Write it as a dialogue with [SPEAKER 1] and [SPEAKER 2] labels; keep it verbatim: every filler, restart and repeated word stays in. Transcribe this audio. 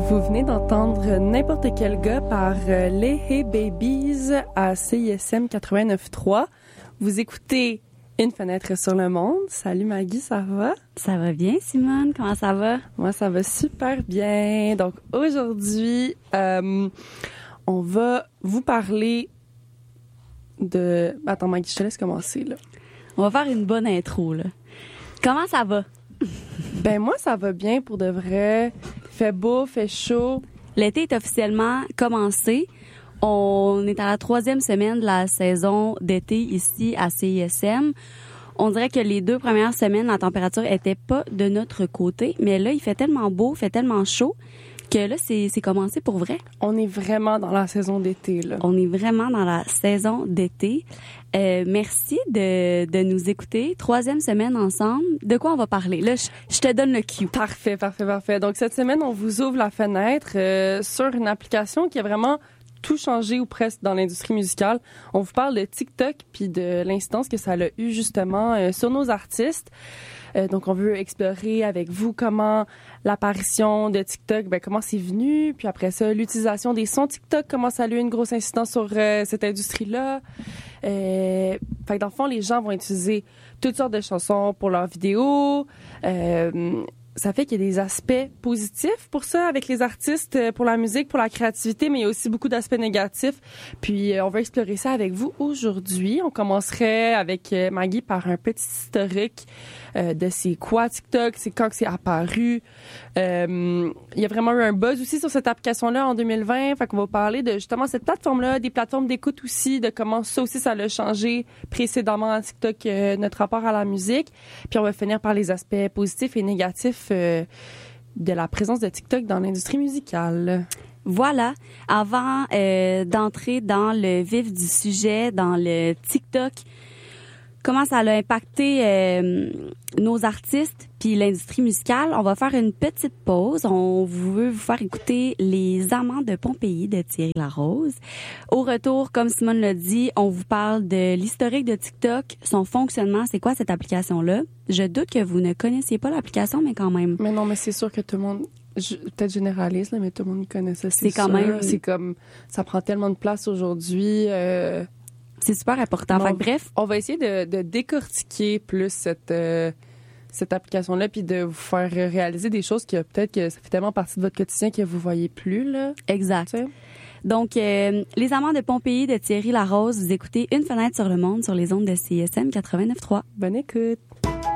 [SPEAKER 1] Vous venez d'entendre N'importe quel gars par euh, les Hey Babies à C I S M quatre-vingt-neuf trois. Vous écoutez Une fenêtre sur le monde. Salut Maggie, ça va?
[SPEAKER 2] Ça va bien, Simone? Comment ça va?
[SPEAKER 1] Moi, ça va super bien. Donc aujourd'hui, euh, on va vous parler de... Attends Maggie, je te laisse commencer là.
[SPEAKER 2] On va faire une bonne intro, là. Comment ça va?
[SPEAKER 1] Ben moi, ça va bien pour de vrai. Fait beau, fait chaud.
[SPEAKER 2] L'été est officiellement commencé. On est à la troisième semaine de la saison d'été ici à C I S M. On dirait que les deux premières semaines, la température était pas de notre côté. Mais là, il fait tellement beau, il fait tellement chaud que là, c'est, c'est commencé pour vrai.
[SPEAKER 1] On est vraiment dans la saison d'été, là.
[SPEAKER 2] On est vraiment dans la saison d'été. Euh, merci de, de nous écouter. Troisième semaine ensemble. De quoi on va parler? Là, je, je te donne le cue.
[SPEAKER 1] Parfait, parfait, parfait. Donc, cette semaine, on vous ouvre la fenêtre euh, sur une application qui a vraiment tout changé ou presque dans l'industrie musicale. On vous parle de TikTok puis de l'incidence que ça a eu justement euh, sur nos artistes. Euh, donc, on veut explorer avec vous comment l'apparition de TikTok, ben comment c'est venu, puis après ça, l'utilisation des sons TikTok, comment ça a eu une grosse incidence sur euh, cette industrie-là. Euh, fait que dans le fond, les gens vont utiliser toutes sortes de chansons pour leurs vidéos. Euh, ça fait qu'il y a des aspects positifs pour ça avec les artistes, pour la musique, pour la créativité, mais il y a aussi beaucoup d'aspects négatifs. Puis euh, on va explorer ça avec vous aujourd'hui. On commencerait avec euh, Maggie par un petit historique euh, de c'est quoi TikTok, c'est quand que c'est apparu. Euh, il y a vraiment eu un buzz aussi sur cette application-là en deux mille vingt. Fait qu'on va parler de justement cette plateforme-là, des plateformes d'écoute aussi, de comment ça aussi ça l'a changé précédemment à TikTok, euh, notre rapport à la musique. Puis on va finir par les aspects positifs et négatifs Euh, de la présence de TikTok dans l'industrie musicale.
[SPEAKER 2] Voilà. Avant euh, d'entrer dans le vif du sujet, dans le TikTok, comment ça a impacté euh, nos artistes puis l'industrie musicale, on va faire une petite pause. On veut vous faire écouter Les Amants de Pompéi de Thierry Larose. Au retour, comme Simone l'a dit, on vous parle de l'historique de TikTok, son fonctionnement, c'est quoi cette application-là. Je doute que vous ne connaissiez pas l'application, mais quand même.
[SPEAKER 1] Mais non, mais c'est sûr que tout le monde, je, peut-être généraliste, là, mais tout le monde connaît ça, c'est,
[SPEAKER 2] c'est quand
[SPEAKER 1] sûr.
[SPEAKER 2] même.
[SPEAKER 1] C'est comme, ça prend tellement de place aujourd'hui. Euh,
[SPEAKER 2] c'est super important. Fait que, bref.
[SPEAKER 1] On va essayer de, de décortiquer plus cette, euh, cette application-là, puis de vous faire réaliser des choses qui peut-être que ça fait tellement partie de votre quotidien que vous voyez plus, là.
[SPEAKER 2] Exact.
[SPEAKER 1] T'sais?
[SPEAKER 2] Donc, euh, Les Amants de Pompéi de Thierry Larose, vous écoutez Une fenêtre sur le monde sur les ondes de C I S M quatre-vingt-neuf trois.
[SPEAKER 1] Bonne écoute.